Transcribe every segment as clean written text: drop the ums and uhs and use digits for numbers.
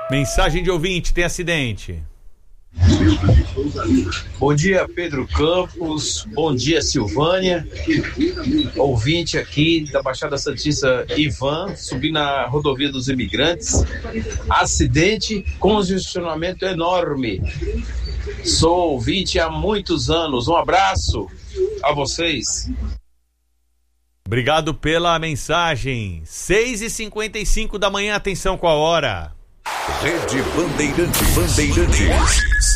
Mensagem de ouvinte, tem acidente. Bom dia, Pedro Campos. Bom dia, Silvânia. Ouvinte aqui da Baixada Santista, Ivan, subindo na rodovia dos imigrantes. Acidente, congestionamento enorme. Sou ouvinte há muitos anos. Um abraço a vocês. Obrigado pela mensagem. 6h55 da manhã, atenção com a hora. Rede Bandeirantes.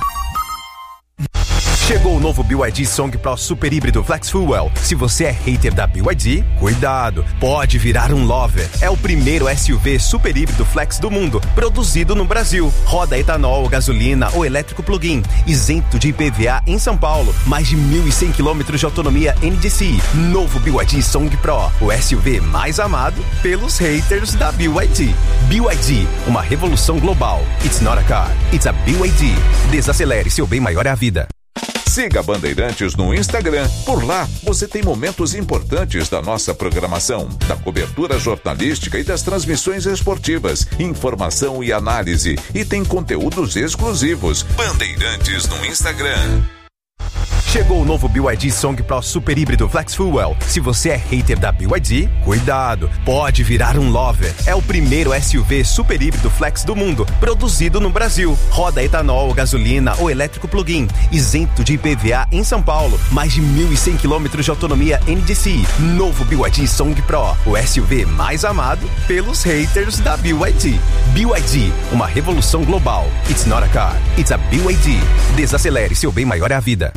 Chegou o novo BYD Song Pro Super Híbrido Flex Fuel. Se você é hater da BYD, cuidado, pode virar um lover. É o primeiro SUV super híbrido flex do mundo, produzido no Brasil. Roda etanol, gasolina ou elétrico plug-in, isento de IPVA em São Paulo. Mais de 1.100 km de autonomia NDCi. Novo BYD Song Pro, o SUV mais amado pelos haters da BYD. BYD, uma revolução global. It's not a car, it's a BYD. Desacelere, seu bem maior é a vida. Siga Bandeirantes no Instagram. Por lá, você tem momentos importantes da nossa programação, da cobertura jornalística e das transmissões esportivas, informação e análise. E tem conteúdos exclusivos. Bandeirantes no Instagram. Chegou o novo BYD Song Pro Super Híbrido Flex Fuel. Se você é hater da BYD, cuidado, pode virar um lover. É o primeiro SUV super híbrido flex do mundo, produzido no Brasil. Roda etanol, gasolina ou elétrico plug-in, isento de IPVA em São Paulo. Mais de 1.100 km de autonomia NDCi. Novo BYD Song Pro, o SUV mais amado pelos haters da BYD. BYD, uma revolução global. It's not a car, it's a BYD. Desacelere, seu bem maior é a vida.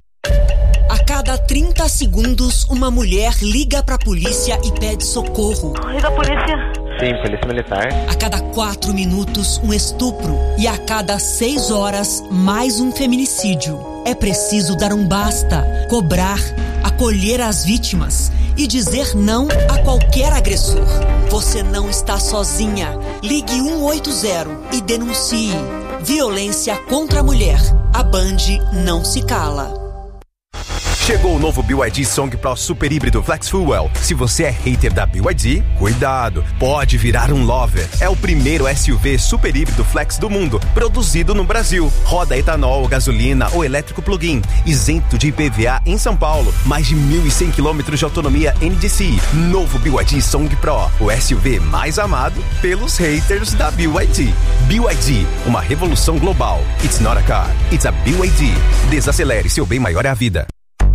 A cada 30 segundos, uma mulher liga pra polícia e pede socorro. Liga a polícia. Sim, polícia militar. A cada 4 minutos, um estupro. E a cada 6 horas, mais um feminicídio. É preciso dar um basta, cobrar, acolher as vítimas e dizer não a qualquer agressor. Você não está sozinha. Ligue 180 e denuncie. Violência contra a mulher. A Band não se cala. Chegou o novo BYD Song Pro Super Híbrido Flex Fuel. Se você é hater da BYD, cuidado, pode virar um lover. É o primeiro SUV super híbrido flex do mundo, produzido no Brasil. Roda etanol, gasolina ou elétrico plug-in, isento de IPVA em São Paulo. Mais de 1.100 km de autonomia NDCi. Novo BYD Song Pro, o SUV mais amado pelos haters da BYD. BYD, uma revolução global. It's not a car, it's a BYD. Desacelere, seu bem maior é a vida.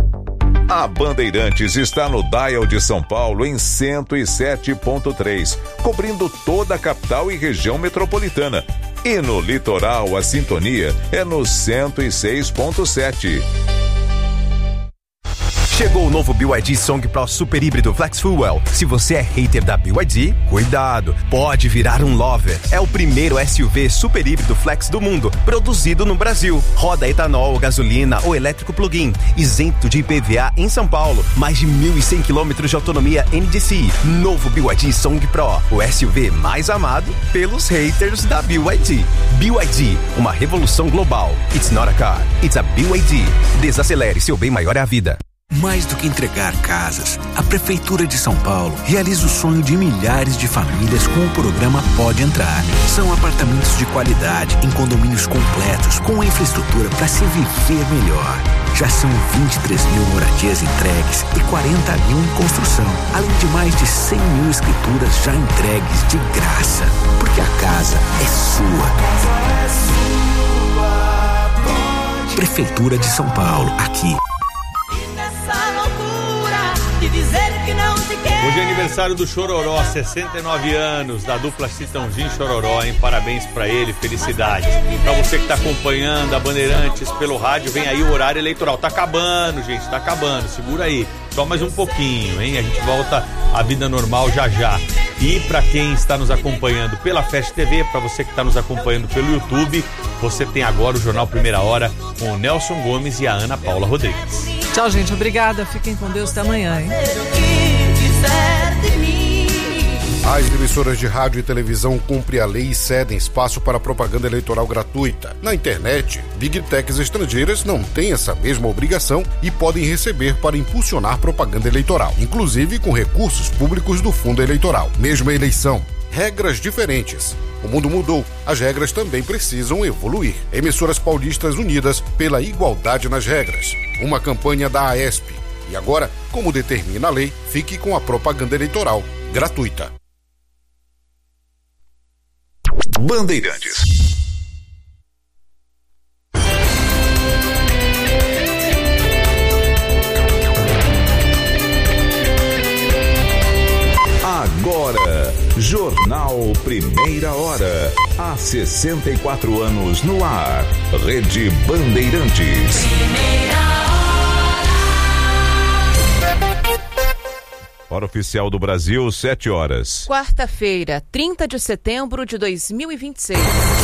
A Bandeirantes está no Dial de São Paulo em 107.3, cobrindo toda a capital e região metropolitana. E no litoral, a sintonia é no 106.7. Chegou o novo BYD Song Pro Super Híbrido Flex Fuel. Se você é hater da BYD, cuidado, pode virar um lover. É o primeiro SUV super híbrido flex do mundo, produzido no Brasil. Roda etanol, gasolina ou elétrico plug-in, isento de IPVA em São Paulo. Mais de 1.100 km de autonomia NDCi. Novo BYD Song Pro, o SUV mais amado pelos haters da BYD. BYD, uma revolução global. It's not a car, it's a BYD. Desacelere, seu bem maior é a vida. Mais do que entregar casas, a Prefeitura de São Paulo realiza o sonho de milhares de famílias com o programa Pode Entrar. São apartamentos de qualidade, em condomínios completos, com infraestrutura para se viver melhor. Já são 23 mil moradias entregues e 40 mil em construção, além de mais de 100 mil escrituras já entregues de graça. Porque a casa é sua. Prefeitura de São Paulo, aqui. Hoje é aniversário do Chororó, 69 anos, da dupla Chitãozinho e Chororó, hein? Parabéns pra ele, felicidades. Pra você que tá acompanhando a Bandeirantes pelo rádio, vem aí o horário eleitoral. Tá acabando, gente, tá acabando, segura aí. Só mais um pouquinho, hein? A gente volta à vida normal já já. E pra quem está nos acompanhando pela Fast TV, pra você que tá nos acompanhando pelo YouTube, você tem agora o Jornal Primeira Hora com o Nelson Gomes e a Ana Paula Rodrigues. Tchau, gente. Obrigada. Fiquem com Deus. Até amanhã, hein? As emissoras de rádio e televisão cumprem a lei e cedem espaço para propaganda eleitoral gratuita. Na internet, Big Techs estrangeiras não têm essa mesma obrigação e podem receber para impulsionar propaganda eleitoral, inclusive com recursos públicos do fundo eleitoral. Mesma eleição, regras diferentes. O mundo mudou, as regras também precisam evoluir. Emissoras Paulistas Unidas pela Igualdade nas Regras. Uma campanha da AESP. E agora, como determina a lei, fique com a propaganda eleitoral gratuita. Bandeirantes. Agora, Jornal Primeira Hora. Há 64 anos no ar. Rede Bandeirantes. Hora oficial do Brasil, 7 horas. Quarta-feira, 30 de setembro de 2026.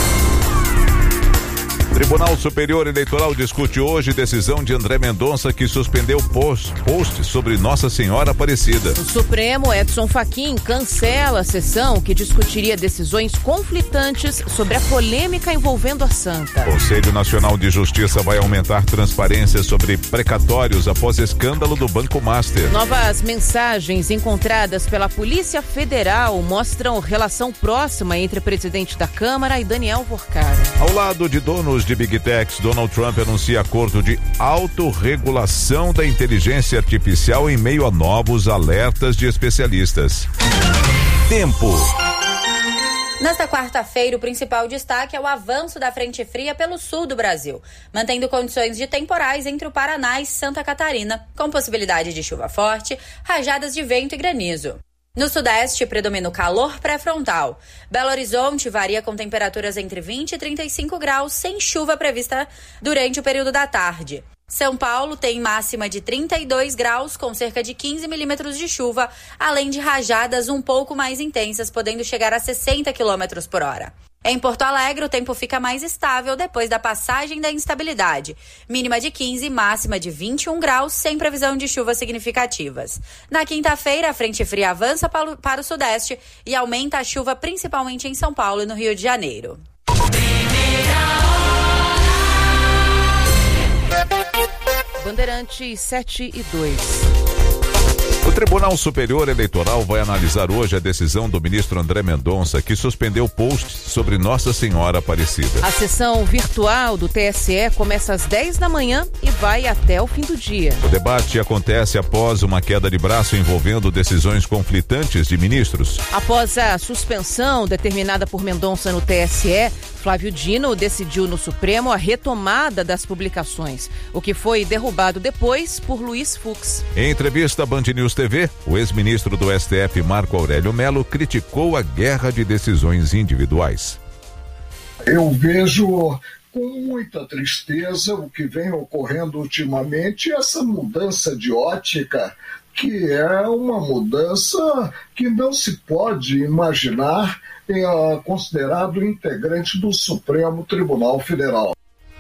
Tribunal Superior Eleitoral discute hoje decisão de André Mendonça que suspendeu post sobre Nossa Senhora Aparecida. O Supremo, Edson Fachin, cancela a sessão que discutiria decisões conflitantes sobre a polêmica envolvendo a santa. Conselho Nacional de Justiça vai aumentar transparência sobre precatórios após escândalo do Banco Master. Novas mensagens encontradas pela Polícia Federal mostram relação próxima entre o presidente da Câmara e Daniel Vorcaro. Ao lado de donos de Big Techs, Donald Trump anuncia acordo de autorregulação da inteligência artificial em meio a novos alertas de especialistas. Tempo. Nesta quarta-feira, o principal destaque é o avanço da frente fria pelo sul do Brasil, mantendo condições de temporais entre o Paraná e Santa Catarina, com possibilidade de chuva forte, rajadas de vento e granizo. No sudeste, predomina o calor pré-frontal. Belo Horizonte varia com temperaturas entre 20 e 35 graus, sem chuva prevista durante o período da tarde. São Paulo tem máxima de 32 graus, com cerca de 15 milímetros de chuva, além de rajadas um pouco mais intensas, podendo chegar a 60 quilômetros por hora. Em Porto Alegre, o tempo fica mais estável depois da passagem da instabilidade. Mínima de 15, máxima de 21 graus, sem previsão de chuvas significativas. Na quinta-feira, a frente fria avança para o sudeste e aumenta a chuva principalmente em São Paulo e no Rio de Janeiro. Bandeirantes 7 e 2. O Tribunal Superior Eleitoral vai analisar hoje a decisão do ministro André Mendonça, que suspendeu post sobre Nossa Senhora Aparecida. A sessão virtual do TSE começa às 10 da manhã e vai até o fim do dia. O debate acontece após uma queda de braço envolvendo decisões conflitantes de ministros. Após a suspensão determinada por Mendonça no TSE, Flávio Dino decidiu no Supremo a retomada das publicações, o que foi derrubado depois por Luiz Fux. Em entrevista à Band News TV, o ex-ministro do STF, Marco Aurélio Mello, criticou a guerra de decisões individuais. Eu vejo com muita tristeza o que vem ocorrendo ultimamente, essa mudança de ótica, que é uma mudança que não se pode imaginar considerado integrante do Supremo Tribunal Federal.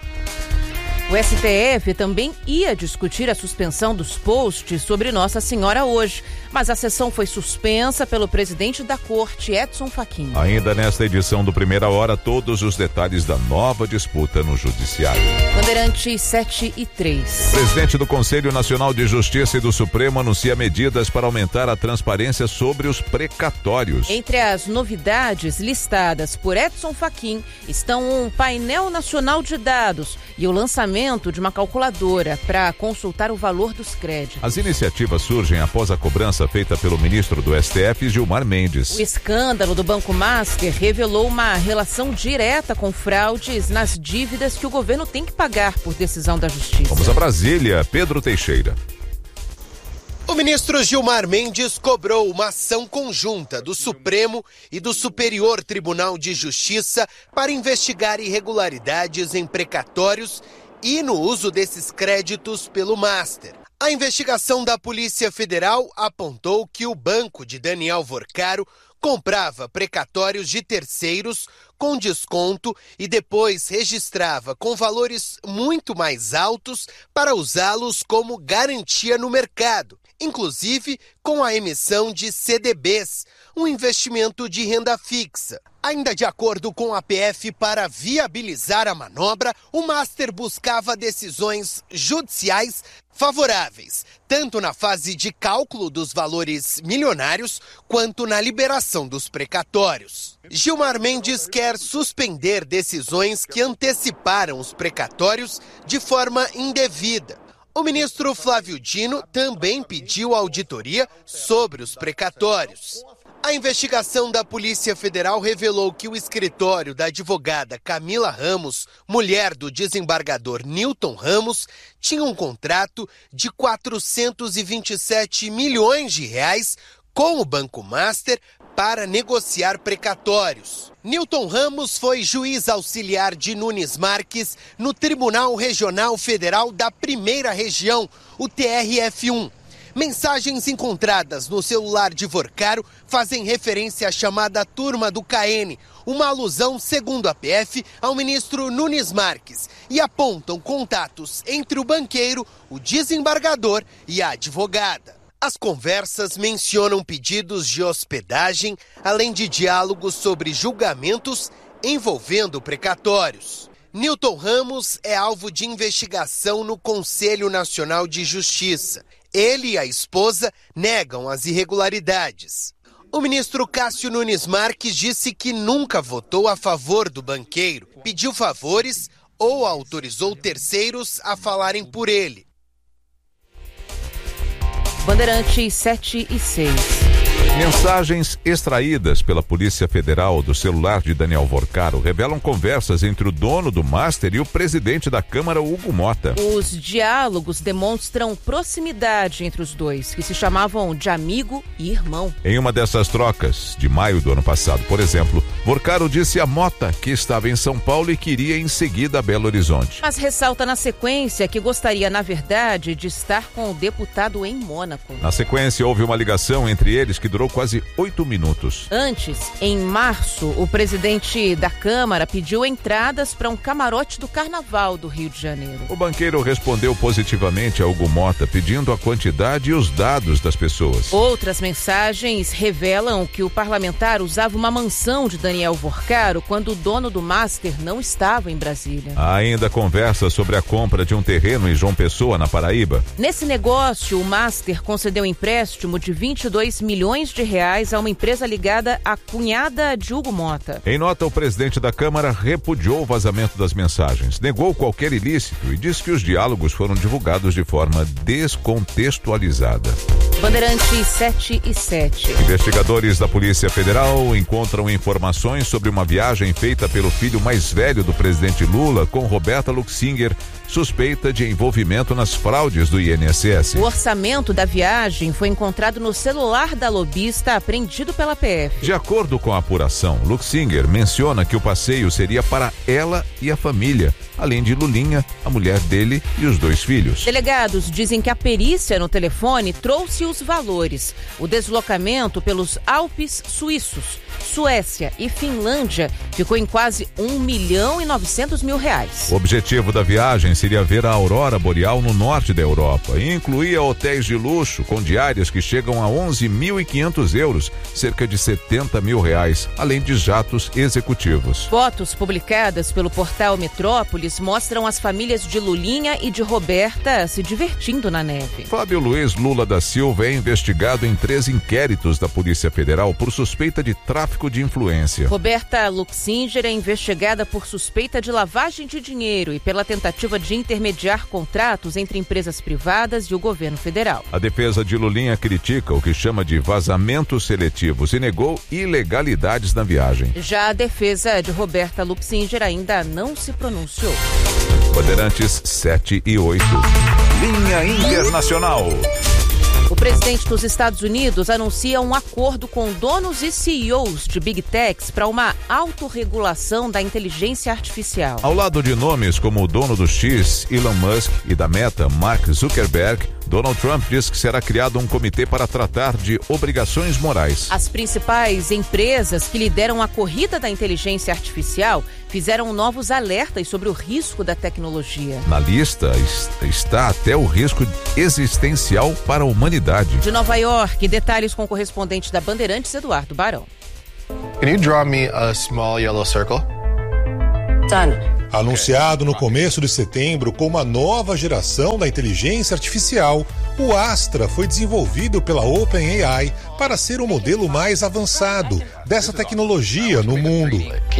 O STF também ia discutir a suspensão dos posts sobre Nossa Senhora hoje, mas a sessão foi suspensa pelo presidente da Corte, Edson Fachin. Ainda nesta edição do Primeira Hora, todos os detalhes da nova disputa no Judiciário. Bandeirantes 7 e 3. O presidente do Conselho Nacional de Justiça e do Supremo anuncia medidas para aumentar a transparência sobre os precatórios. Entre as novidades listadas por Edson Fachin estão um painel nacional de dados e o lançamento de uma calculadora para consultar o valor dos créditos. As iniciativas surgem após a cobrança feita pelo ministro do STF, Gilmar Mendes. O escândalo do Banco Master revelou uma relação direta com fraudes nas dívidas que o governo tem que pagar por decisão da Justiça. Vamos a Brasília, Pedro Teixeira. O ministro Gilmar Mendes cobrou uma ação conjunta do Supremo e do Superior Tribunal de Justiça para investigar irregularidades em precatórios e no uso desses créditos pelo Master. A investigação da Polícia Federal apontou que o banco de Daniel Vorcaro comprava precatórios de terceiros com desconto e depois registrava com valores muito mais altos para usá-los como garantia no mercado, inclusive com a emissão de CDBs, um investimento de renda fixa. Ainda de acordo com a PF, para viabilizar a manobra, o Master buscava decisões judiciais favoráveis, tanto na fase de cálculo dos valores milionários, quanto na liberação dos precatórios. Gilmar Mendes quer suspender decisões que anteciparam os precatórios de forma indevida. O ministro Flávio Dino também pediu auditoria sobre os precatórios. A investigação da Polícia Federal revelou que o escritório da advogada Camila Ramos, mulher do desembargador Newton Ramos, tinha um contrato de 427 milhões de reais com o Banco Master para negociar precatórios. Newton Ramos foi juiz auxiliar de Nunes Marques no Tribunal Regional Federal da Primeira Região, o TRF1. Mensagens encontradas no celular de Vorcaro fazem referência à chamada Turma do KN, uma alusão, segundo a PF, ao ministro Nunes Marques, e apontam contatos entre o banqueiro, o desembargador e a advogada. As conversas mencionam pedidos de hospedagem, além de diálogos sobre julgamentos envolvendo precatórios. Newton Ramos é alvo de investigação no Conselho Nacional de Justiça. Ele e a esposa negam as irregularidades. O ministro Cássio Nunes Marques disse que nunca votou a favor do banqueiro, pediu favores ou autorizou terceiros a falarem por ele. Bandeirantes 7 e 6. Mensagens extraídas pela Polícia Federal do celular de Daniel Vorcaro revelam conversas entre o dono do Master e o presidente da Câmara, Hugo Mota. Os diálogos demonstram proximidade entre os dois, que se chamavam de amigo e irmão. Em uma dessas trocas, de maio do ano passado, por exemplo, Vorcaro disse a Mota que estava em São Paulo e queria em seguida a Belo Horizonte. Mas ressalta na sequência que gostaria, na verdade, de estar com o deputado em Mônaco. Na sequência, houve uma ligação entre eles que durou quase 8 minutos. Antes, em março, o presidente da Câmara pediu entradas para um camarote do Carnaval do Rio de Janeiro. O banqueiro respondeu positivamente a Hugo Mota, pedindo a quantidade e os dados das pessoas. Outras mensagens revelam que o parlamentar usava uma mansão de Daniel Vorcaro quando o dono do Master não estava em Brasília. Há ainda conversa sobre a compra de um terreno em João Pessoa, na Paraíba. Nesse negócio, o Master concedeu empréstimo de 22 milhões de reais a uma empresa ligada à cunhada de Hugo Mota. Em nota, o presidente da Câmara repudiou o vazamento das mensagens, negou qualquer ilícito e disse que os diálogos foram divulgados de forma descontextualizada. Bandeirantes 7 e 7. Investigadores da Polícia Federal encontram informações sobre uma viagem feita pelo filho mais velho do presidente Lula com Roberta Luxinger, suspeita de envolvimento nas fraudes do INSS. O orçamento da viagem foi encontrado no celular da lobista apreendido pela PF. De acordo com a apuração, Luxinger menciona que o passeio seria para ela e a família, além de Lulinha, a mulher dele e os 2 filhos. Delegados dizem que a perícia no telefone trouxe os valores. O deslocamento pelos Alpes suíços, Suécia e Finlândia ficou em quase R$1.900.000. O objetivo da viagem seria ver a aurora boreal no norte da Europa e incluía hotéis de luxo com diárias que chegam a €11.500, cerca de R$70 mil, além de jatos executivos. Fotos publicadas pelo portal Metrópolis mostram as famílias de Lulinha e de Roberta se divertindo na neve. Fábio Luiz Lula da Silva é investigado em 3 inquéritos da Polícia Federal por suspeita de tráfico de influência. Roberta Luxinger é investigada por suspeita de lavagem de dinheiro e pela tentativa de intermediar contratos entre empresas privadas e o governo federal. A defesa de Lulinha critica o que chama de vazamentos seletivos e negou ilegalidades na viagem. Já a defesa de Roberta Luxinger ainda não se pronunciou. Bandeirantes 7 e 8. Linha Internacional. O presidente dos Estados Unidos anuncia um acordo com donos e CEOs de Big Techs para uma autorregulação da inteligência artificial. Ao lado de nomes como o dono do X, Elon Musk, e da Meta, Mark Zuckerberg, Donald Trump diz que será criado um comitê para tratar de obrigações morais. As principais empresas que lideram a corrida da inteligência artificial fizeram novos alertas sobre o risco da tecnologia. Na lista está até o risco existencial para a humanidade. De Nova York, detalhes com o correspondente da Bandeirantes, Eduardo Barão. Can you draw me a small yellow circle? Done. Anunciado no começo de setembro como a nova geração da inteligência artificial, o Astra foi desenvolvido pela OpenAI para ser o modelo mais avançado dessa tecnologia no mundo.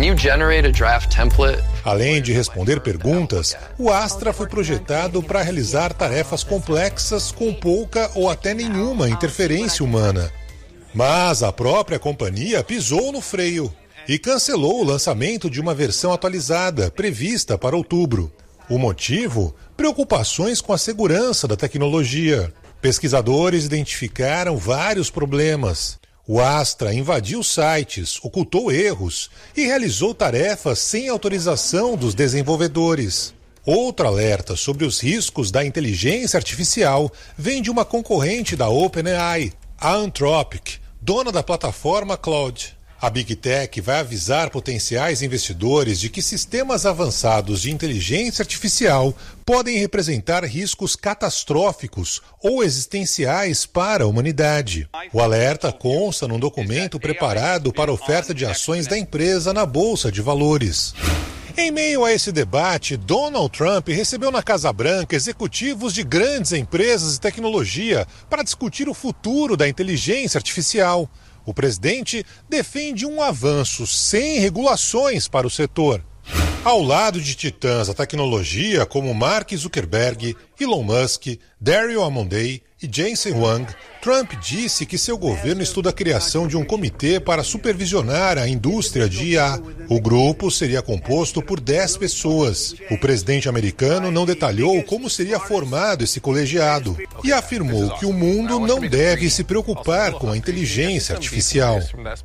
Além de responder perguntas, o Astra foi projetado para realizar tarefas complexas com pouca ou até nenhuma interferência humana. Mas a própria companhia pisou no freio e cancelou o lançamento de uma versão atualizada, prevista para outubro. O motivo? Preocupações com a segurança da tecnologia. Pesquisadores identificaram vários problemas. O Astra invadiu sites, ocultou erros e realizou tarefas sem autorização dos desenvolvedores. Outro alerta sobre os riscos da inteligência artificial vem de uma concorrente da OpenAI, a Anthropic, dona da plataforma Claude. A Big Tech vai avisar potenciais investidores de que sistemas avançados de inteligência artificial podem representar riscos catastróficos ou existenciais para a humanidade. O alerta consta num documento preparado para oferta de ações da empresa na Bolsa de Valores. Em meio a esse debate, Donald Trump recebeu na Casa Branca executivos de grandes empresas de tecnologia para discutir o futuro da inteligência artificial. O presidente defende um avanço sem regulações para o setor. Ao lado de titãs da tecnologia como Mark Zuckerberg, Elon Musk, Daryl Amodei e Jensen Huang, Trump disse que seu governo estuda a criação de um comitê para supervisionar a indústria de IA. O grupo seria composto por 10 pessoas. O presidente americano não detalhou como seria formado esse colegiado e afirmou que o mundo não deve se preocupar com a inteligência artificial.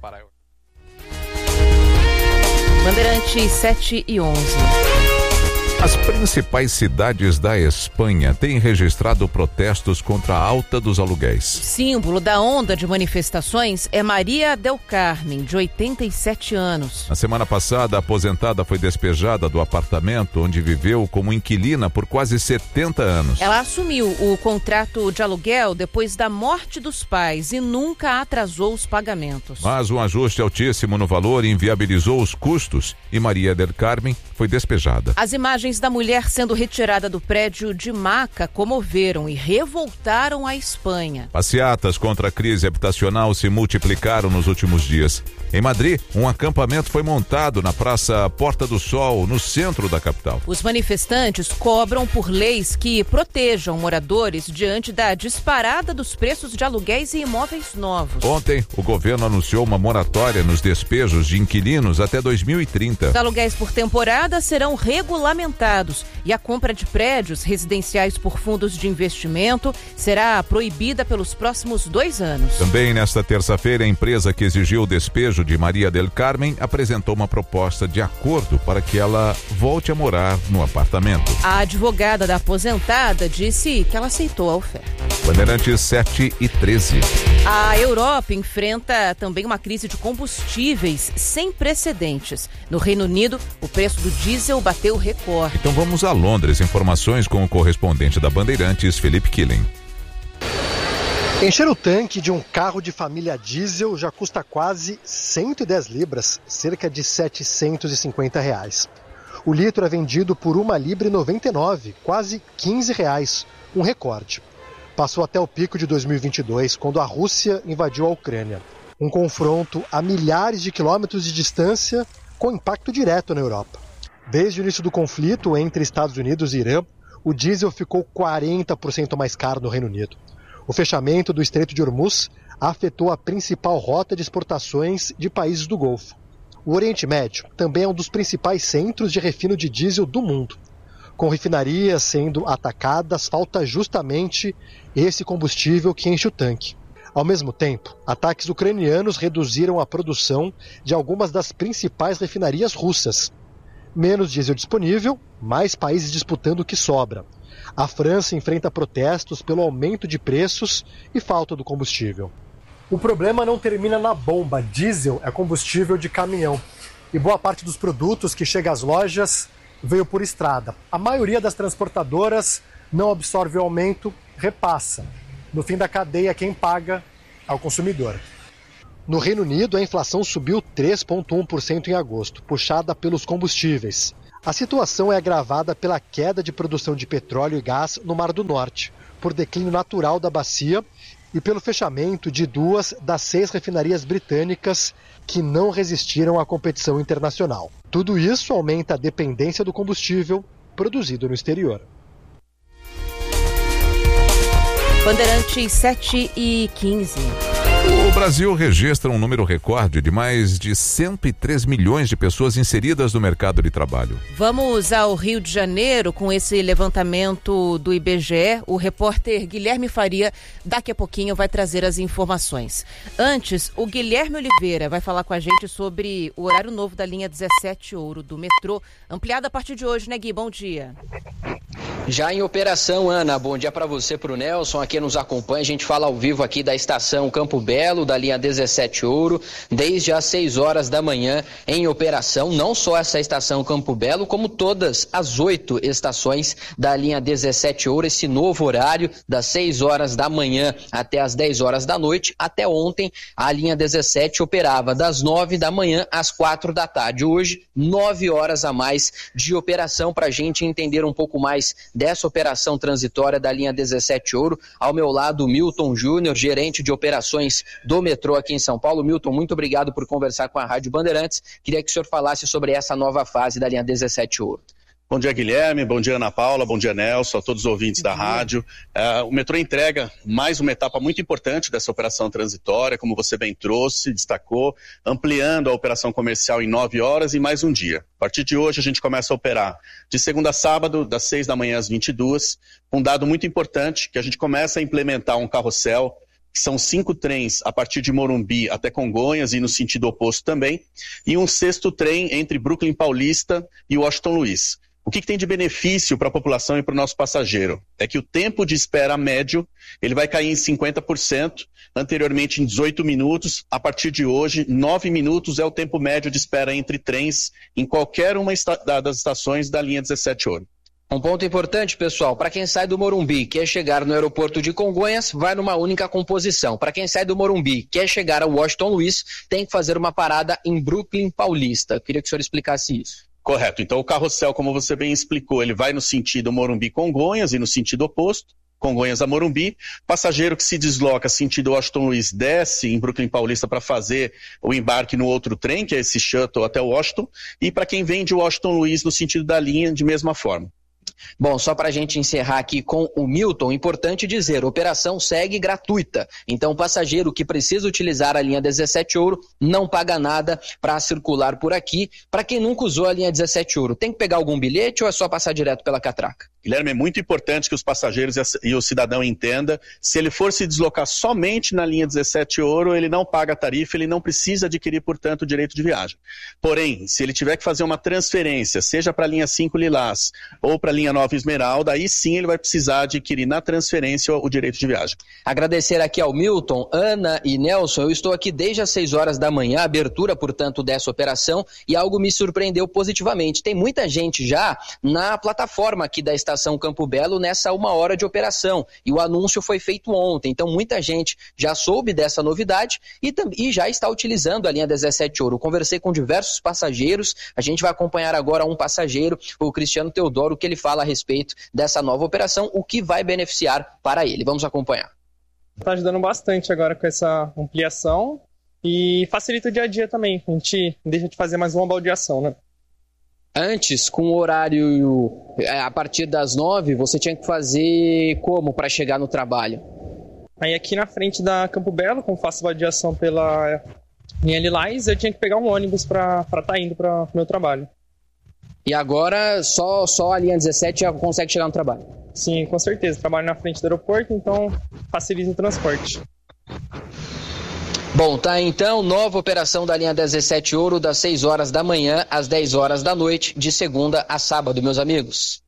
Bandeirantes 7 e 11. As principais cidades da Espanha têm registrado protestos contra a alta dos aluguéis. O símbolo da onda de manifestações é Maria del Carmen, de 87 anos. Na semana passada, a aposentada foi despejada do apartamento onde viveu como inquilina por quase 70 anos. Ela assumiu o contrato de aluguel depois da morte dos pais e nunca atrasou os pagamentos. Mas um ajuste altíssimo no valor inviabilizou os custos e Maria del Carmen foi despejada. As imagens da mulher sendo retirada do prédio de Maca comoveram e revoltaram a Espanha. Passeatas contra a crise habitacional se multiplicaram nos últimos dias. Em Madrid, um acampamento foi montado na Praça Porta do Sol, no centro da capital. Os manifestantes cobram por leis que protejam moradores diante da disparada dos preços de aluguéis e imóveis novos. Ontem, o governo anunciou uma moratória nos despejos de inquilinos até 2030. Os aluguéis por temporada serão regulamentados e a compra de prédios residenciais por fundos de investimento será proibida pelos próximos 2 anos. Também nesta terça-feira, a empresa que exigiu o despejo de Maria del Carmen apresentou uma proposta de acordo para que ela volte a morar no apartamento. A advogada da aposentada disse que ela aceitou a oferta. Bandeirantes 7 e 13. A Europa enfrenta também uma crise de combustíveis sem precedentes. No Reino Unido, o preço do diesel bateu recorde. Então vamos a Londres. Informações com o correspondente da Bandeirantes, Felipe Killing. Encher o tanque de um carro de família diesel já custa quase 110 libras, cerca de R$750. O litro é vendido por R$1,99, quase R$15, um recorde. Passou até o pico de 2022, quando a Rússia invadiu a Ucrânia. Um confronto a milhares de quilômetros de distância, com impacto direto na Europa. Desde o início do conflito entre Estados Unidos e Irã, o diesel ficou 40% mais caro no Reino Unido. O fechamento do Estreito de Hormuz afetou a principal rota de exportações de países do Golfo. O Oriente Médio também é um dos principais centros de refino de diesel do mundo. Com refinarias sendo atacadas, falta justamente esse combustível que enche o tanque. Ao mesmo tempo, ataques ucranianos reduziram a produção de algumas das principais refinarias russas. Menos diesel disponível, mais países disputando o que sobra. A França enfrenta protestos pelo aumento de preços e falta do combustível. O problema não termina na bomba. Diesel é combustível de caminhão. E boa parte dos produtos que chega às lojas veio por estrada. A maioria das transportadoras não absorve o aumento, repassa. No fim da cadeia, quem paga é o consumidor. No Reino Unido, a inflação subiu 3,1% em agosto, puxada pelos combustíveis. A situação é agravada pela queda de produção de petróleo e gás no Mar do Norte, por declínio natural da bacia e pelo fechamento de 2 das 6 refinarias britânicas que não resistiram à competição internacional. Tudo isso aumenta a dependência do combustível produzido no exterior. Bandeirantes 7h15. O Brasil registra um número recorde de mais de 103 milhões de pessoas inseridas no mercado de trabalho. Vamos ao Rio de Janeiro com esse levantamento do IBGE. O repórter Guilherme Faria, daqui a pouquinho, vai trazer as informações. Antes, o Guilherme Oliveira vai falar com a gente sobre o horário novo da linha 17 Ouro do metrô, ampliado a partir de hoje, né, Gui? Bom dia. Já em operação, Ana, bom dia para você, para o Nelson, aqui nos acompanha. A gente fala ao vivo aqui da estação Campo Belo, da linha 17 Ouro, desde as 6 horas da manhã em operação. Não só essa estação Campo Belo, como todas as 8 estações da linha 17 Ouro, esse novo horário das 6 horas da manhã até as 10 horas da noite. Até ontem, a linha 17 operava das 9 da manhã às 4 da tarde. Hoje, 9 horas a mais de operação, para a gente entender um pouco mais dessa operação transitória da linha 17 Ouro. Ao meu lado, o Milton Júnior, gerente de operações do metrô aqui em São Paulo. Milton, muito obrigado por conversar com a Rádio Bandeirantes. Queria que o senhor falasse sobre essa nova fase da linha 17 Ouro. Bom dia, Guilherme, bom dia, Ana Paula, bom dia, Nelson, a todos os ouvintes da rádio. O metrô entrega mais uma etapa muito importante dessa operação transitória, como você bem trouxe, destacou, ampliando a operação comercial em 9 horas e mais um dia. A partir de hoje a gente começa a operar de segunda a sábado, das 6 da manhã às 22, um dado muito importante, que a gente começa a implementar um carrossel, que são 5 trens a partir de Morumbi até Congonhas e no sentido oposto também, e um 6º trem entre Brooklyn Paulista e Washington Luiz. O que tem de benefício para a população e para o nosso passageiro? É que o tempo de espera médio, ele vai cair em 50%, anteriormente em 18 minutos, a partir de hoje, 9 minutos é o tempo médio de espera entre trens em qualquer uma das estações da linha 17 Ouro. Um ponto importante, pessoal, para quem sai do Morumbi, quer chegar no aeroporto de Congonhas, vai numa única composição. Para quem sai do Morumbi, quer chegar ao Washington Luiz, tem que fazer uma parada em Brooklyn Paulista. Queria que o senhor explicasse isso. Correto. Então o carrossel, como você bem explicou, ele vai no sentido Morumbi-Congonhas e no sentido oposto, Congonhas a Morumbi. Passageiro que se desloca sentido Washington Luiz desce em Brooklyn Paulista para fazer o embarque no outro trem, que é esse shuttle até Washington. E para quem vem de Washington Luiz no sentido da linha, de mesma forma. Bom, só para a gente encerrar aqui com o Milton, importante dizer, a operação segue gratuita. Então, o passageiro que precisa utilizar a linha 17 Ouro não paga nada para circular por aqui. Para quem nunca usou a linha 17 Ouro, tem que pegar algum bilhete ou é só passar direto pela catraca? Guilherme, é muito importante que os passageiros e o cidadão entenda, se ele for se deslocar somente na linha 17 Ouro, ele não paga a tarifa, ele não precisa adquirir, portanto, o direito de viagem. Porém, se ele tiver que fazer uma transferência, seja para a linha 5 Lilás ou para a linha 9 Esmeralda, aí sim ele vai precisar adquirir na transferência o direito de viagem. Agradecer aqui ao Milton, Ana e Nelson. Eu estou aqui desde as 6 horas da manhã, abertura, portanto, dessa operação, e algo me surpreendeu positivamente. Tem muita gente já na plataforma aqui da estação Campo Belo nessa 1 hora de operação, e o anúncio foi feito ontem, então muita gente já soube dessa novidade e já está utilizando a linha 17 Ouro. Conversei com diversos passageiros, a gente vai acompanhar agora um passageiro, o Cristiano Teodoro, que ele fala a respeito dessa nova operação, o que vai beneficiar para ele. Vamos acompanhar. Está ajudando bastante agora com essa ampliação e facilita o dia a dia também, a gente deixa de fazer mais uma baldeação, né? Antes, com o horário a partir das 9, você tinha que fazer como para chegar no trabalho? Aí aqui na frente da Campo Belo, como faço baldeação pela linha Lilás, eu tinha que pegar um ônibus para estar indo para o meu trabalho. E agora só a linha 17 já consegue chegar no trabalho? Sim, com certeza. Trabalho na frente do aeroporto, então facilita o transporte. Bom, tá então, nova operação da linha 17 Ouro, das 6 horas da manhã às 10 horas da noite, de segunda a sábado, meus amigos.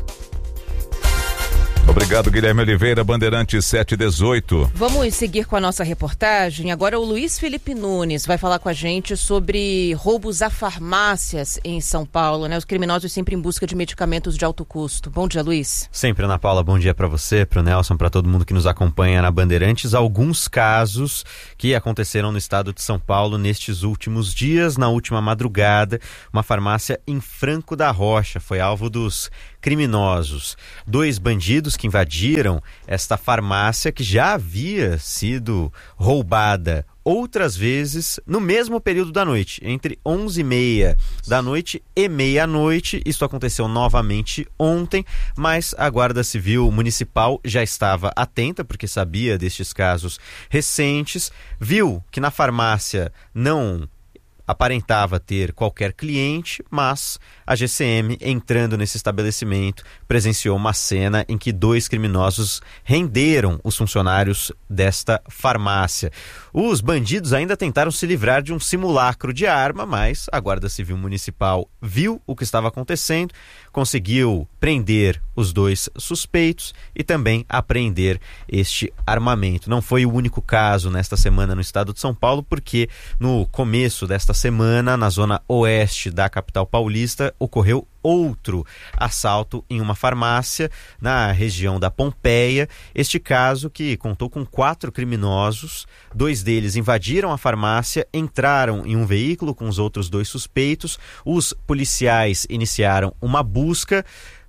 Obrigado, Guilherme Oliveira, Bandeirantes 718. Vamos seguir com a nossa reportagem. Agora o Luiz Felipe Nunes vai falar com a gente sobre roubos a farmácias em São Paulo, né? Os criminosos sempre em busca de medicamentos de alto custo. Bom dia, Luiz. Sempre, Ana Paula. Bom dia para você, para o Nelson, para todo mundo que nos acompanha na Bandeirantes. Alguns casos que aconteceram no estado de São Paulo nestes últimos dias. Na última madrugada, uma farmácia em Franco da Rocha foi alvo dos criminosos. 2 bandidos que invadiram esta farmácia, que já havia sido roubada outras vezes no mesmo período da noite, entre 11h30 da noite e meia-noite. Isso aconteceu novamente ontem, mas a Guarda Civil Municipal já estava atenta, porque sabia destes casos recentes, viu que na farmácia não aparentava ter qualquer cliente, mas a GCM, entrando nesse estabelecimento, presenciou uma cena em que 2 criminosos renderam os funcionários desta farmácia. Os bandidos ainda tentaram se livrar de um simulacro de arma, mas a Guarda Civil Municipal viu o que estava acontecendo, conseguiu prender os 2 suspeitos e também apreender este armamento. Não foi o único caso nesta semana no estado de São Paulo, porque no começo desta semana, na zona oeste da capital paulista, ocorreu outro assalto em uma farmácia na região da Pompeia. Este caso que contou com 4 criminosos, 2 deles invadiram a farmácia, entraram em um veículo com os outros 2 suspeitos. Os policiais iniciaram uma busca,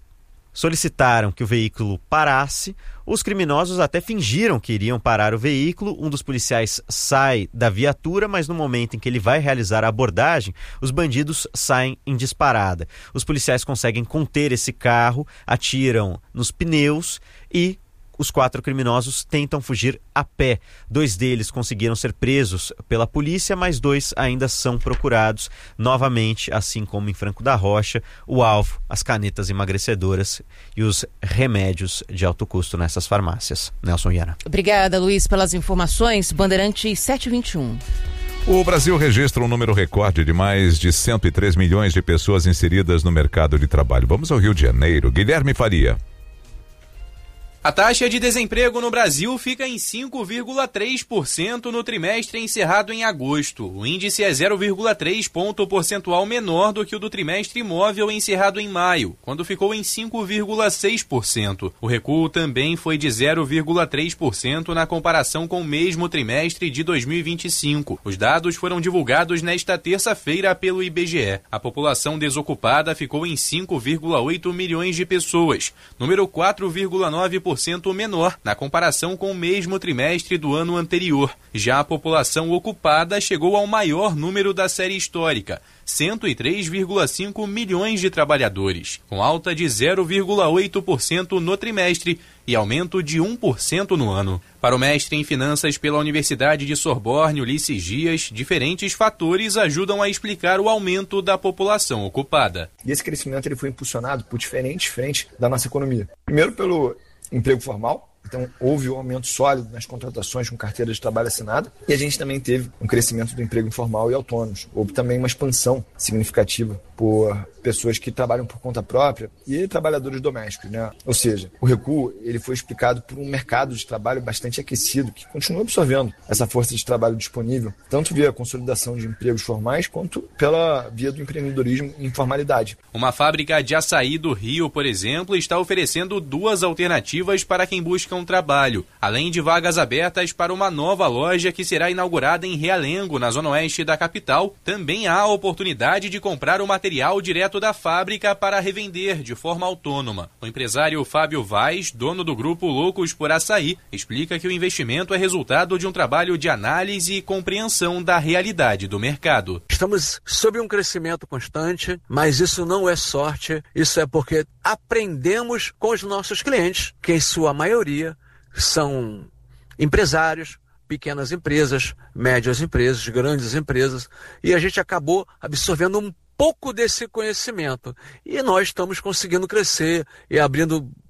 solicitaram que o veículo parasse. Os criminosos até fingiram que iriam parar o veículo. Um dos policiais sai da viatura, mas no momento em que ele vai realizar a abordagem, os bandidos saem em disparada. Os policiais conseguem conter esse carro, atiram nos pneus e os 4 criminosos tentam fugir a pé. 2 deles conseguiram ser presos pela polícia, mas 2 ainda são procurados. Novamente, assim como em Franco da Rocha, o alvo, as canetas emagrecedoras e os remédios de alto custo nessas farmácias. Nelson Iana. Obrigada, Luiz, pelas informações. Bandeirantes 721. O Brasil registra um número recorde de mais de 103 milhões de pessoas inseridas no mercado de trabalho. Vamos ao Rio de Janeiro. Guilherme Faria. A taxa de desemprego no Brasil fica em 5,3% no trimestre encerrado em agosto. O índice é 0,3 ponto percentual menor do que o do trimestre móvel encerrado em maio, quando ficou em 5,6%. O recuo também foi de 0,3% na comparação com o mesmo trimestre de 2025. Os dados foram divulgados nesta terça-feira pelo IBGE. A população desocupada ficou em 5,8 milhões de pessoas, número 4,9% menor na comparação com o mesmo trimestre do ano anterior. Já a população ocupada chegou ao maior número da série histórica, 103,5 milhões de trabalhadores, com alta de 0,8% no trimestre e aumento de 1% no ano. Para o mestre em finanças pela Universidade de Sorbonne, Ulisses Dias, diferentes fatores ajudam a explicar o aumento da população ocupada. E esse crescimento ele foi impulsionado por diferentes frentes da nossa economia. Primeiro pelo emprego formal. Então, houve um aumento sólido nas contratações com carteira de trabalho assinada e a gente também teve um crescimento do emprego informal e autônomos. Houve também uma expansão significativa por pessoas que trabalham por conta própria e trabalhadores domésticos, né? Ou seja, o recuo ele foi explicado por um mercado de trabalho bastante aquecido que continua absorvendo essa força de trabalho disponível, tanto via consolidação de empregos formais quanto pela via do empreendedorismo e informalidade. Uma fábrica de açaí do Rio, por exemplo, está oferecendo 2 alternativas para quem busca um trabalho, além de vagas abertas para uma nova loja que será inaugurada em Realengo, na zona oeste da capital. Também há a oportunidade de comprar o material direto da fábrica para revender de forma autônoma. O empresário Fábio Vaz, dono do grupo Loucos por Açaí, explica que o investimento é resultado de um trabalho de análise e compreensão da realidade do mercado. Estamos sob um crescimento constante, mas isso não é sorte, isso é porque aprendemos com os nossos clientes, que em sua maioria são empresários, pequenas empresas, médias empresas, grandes empresas, e a gente acabou absorvendo um pouco desse conhecimento. E nós estamos conseguindo crescer e abrindo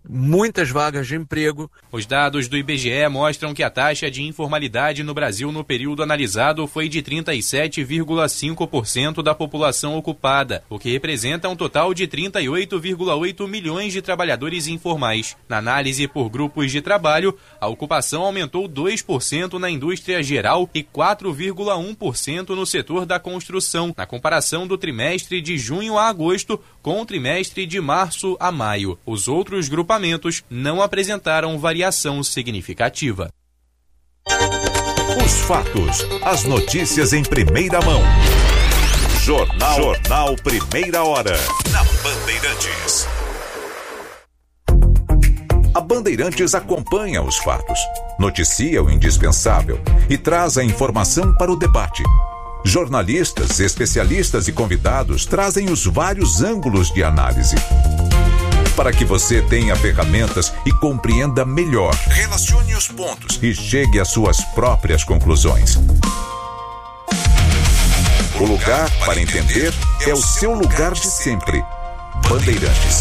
muitas vagas de emprego. Os dados do IBGE mostram que a taxa de informalidade no Brasil no período analisado foi de 37,5% da população ocupada, o que representa um total de 38,8 milhões de trabalhadores informais. Na análise por grupos de trabalho, a ocupação aumentou 2% na indústria geral e 4,1% no setor da construção, na comparação do trimestre de junho a agosto com o trimestre de março a maio. Os outros grupamentos não apresentaram variação significativa. Os fatos, as notícias em primeira mão. Jornal Primeira Hora, na Bandeirantes. A Bandeirantes acompanha os fatos, noticia o indispensável e traz a informação para o debate. Jornalistas, especialistas e convidados trazem os vários ângulos de análise, para que você tenha ferramentas e compreenda melhor, relacione os pontos e chegue às suas próprias conclusões. O lugar para entender é o seu lugar de sempre. Bandeirantes.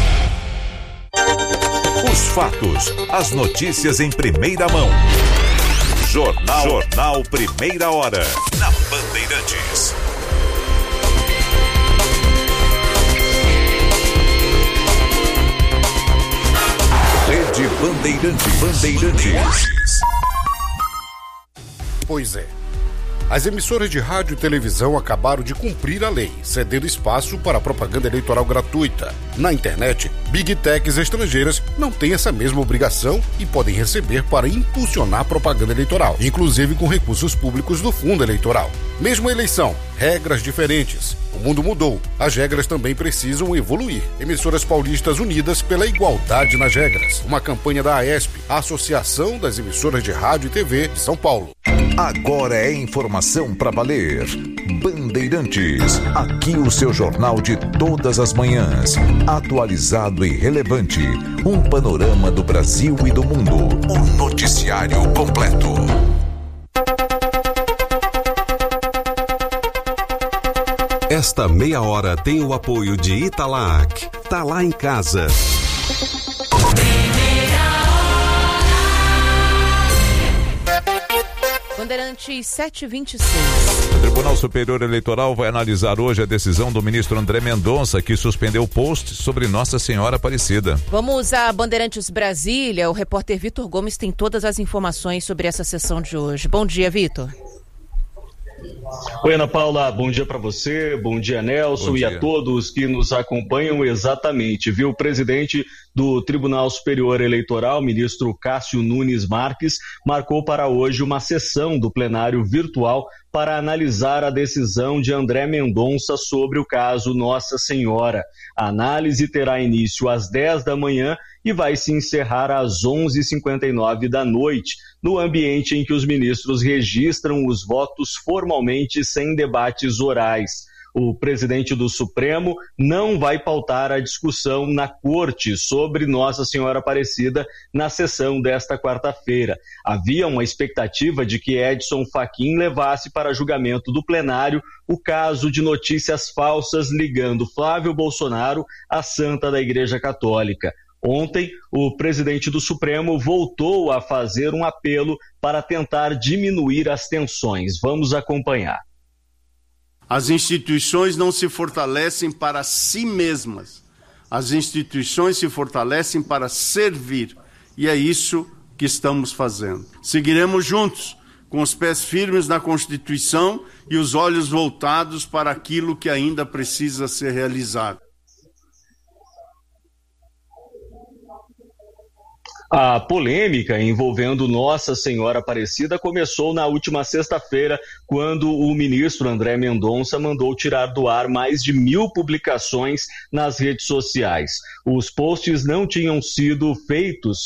Os fatos, as notícias em primeira mão. Jornal Primeira Hora, na Bandeirantes. Rede Bandeirantes. Pois é. As emissoras de rádio e televisão acabaram de cumprir a lei, cedendo espaço para propaganda eleitoral gratuita. Na internet, Big Techs estrangeiras não têm essa mesma obrigação e podem receber para impulsionar propaganda eleitoral, inclusive com recursos públicos do fundo eleitoral. Mesmo a eleição, regras diferentes. O mundo mudou, as regras também precisam evoluir. Emissoras paulistas unidas pela igualdade nas regras. Uma campanha da AESP, a Associação das Emissoras de Rádio e TV de São Paulo. Agora é informação para valer. Bandeirantes, aqui o seu jornal de todas as manhãs. Atualizado e relevante. Um panorama do Brasil e do mundo. O noticiário completo. Esta meia hora tem o apoio de Italac. Tá lá em casa. Bandeirantes 7h26. O Tribunal Superior Eleitoral vai analisar hoje a decisão do ministro André Mendonça, que suspendeu o post sobre Nossa Senhora Aparecida. Vamos a Bandeirantes Brasília. O repórter Vitor Gomes tem todas as informações sobre essa sessão de hoje. Bom dia, Vitor. Oi, Ana Paula, bom dia para você, bom dia, Nelson, e a todos que nos acompanham. Exatamente, viu? O presidente do Tribunal Superior Eleitoral, ministro Cássio Nunes Marques, marcou para hoje uma sessão do plenário virtual para analisar a decisão de André Mendonça sobre o caso Nossa Senhora. A análise terá início às 10 da manhã e vai se encerrar às 11h59 da noite, no ambiente em que os ministros registram os votos formalmente sem debates orais. O presidente do Supremo não vai pautar a discussão na corte sobre Nossa Senhora Aparecida na sessão desta quarta-feira. Havia uma expectativa de que Edson Fachin levasse para julgamento do plenário o caso de notícias falsas ligando Flávio Bolsonaro à Santa da Igreja Católica. Ontem, o presidente do Supremo voltou a fazer um apelo para tentar diminuir as tensões. Vamos acompanhar. As instituições não se fortalecem para si mesmas. As instituições se fortalecem para servir. E é isso que estamos fazendo. Seguiremos juntos, com os pés firmes na Constituição e os olhos voltados para aquilo que ainda precisa ser realizado. A polêmica envolvendo Nossa Senhora Aparecida começou na última sexta-feira, quando o ministro André Mendonça mandou tirar do ar mais de 1.000 publicações nas redes sociais. Os posts tinham sido feitos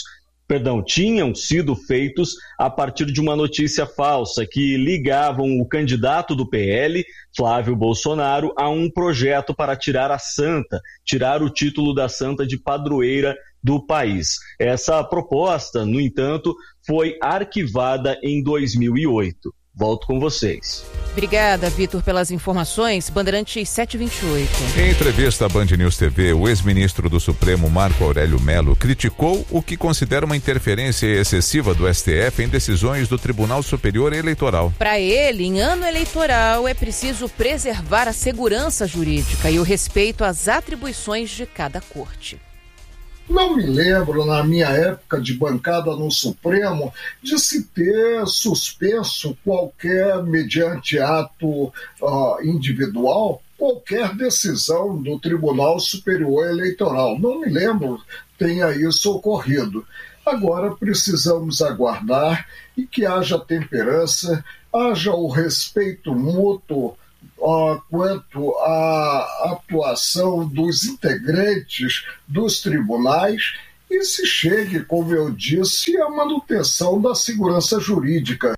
a partir de uma notícia falsa que ligavam o candidato do PL, Flávio Bolsonaro, a um projeto para tirar o título da santa de padroeira do país. Essa proposta, no entanto, foi arquivada em 2008. Volto com vocês. Obrigada, Vitor, pelas informações. Bandeirantes 728. Em entrevista à Band News TV, o ex-ministro do Supremo, Marco Aurélio Mello, criticou o que considera uma interferência excessiva do STF em decisões do Tribunal Superior Eleitoral. Para ele, em ano eleitoral, é preciso preservar a segurança jurídica e o respeito às atribuições de cada corte. Não me lembro, na minha época de bancada no Supremo, de se ter suspenso qualquer, mediante ato individual, qualquer decisão do Tribunal Superior Eleitoral. Não me lembro tenha isso ocorrido. Agora precisamos aguardar e que haja temperança, haja o respeito mútuo quanto à atuação dos integrantes dos tribunais e se chegue, como eu disse, à manutenção da segurança jurídica.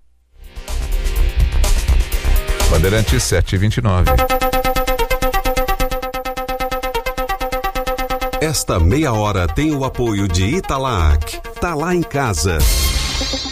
Bandeirantes 729. Esta meia hora tem o apoio de Italac. Tá lá em casa.